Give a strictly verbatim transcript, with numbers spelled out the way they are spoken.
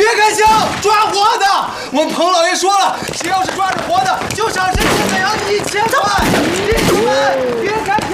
别开枪，抓活的！我们彭老爷说了，谁要是抓着活的，就赏谁新北洋一千块。弟兄们，别开枪！